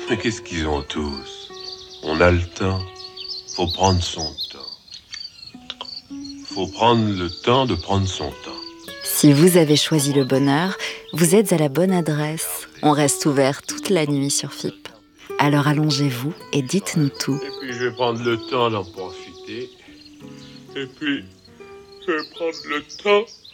Mais qu'est-ce qu'ils ont tous? On a le temps. Faut prendre son temps. Faut prendre le temps de prendre son temps. Si vous avez choisi le bonheur, vous êtes à la bonne adresse. On reste ouvert toute la nuit sur FIP. Alors allongez-vous et dites-nous tout. Et puis je vais prendre le temps d'en profiter. Et puis je vais prendre le temps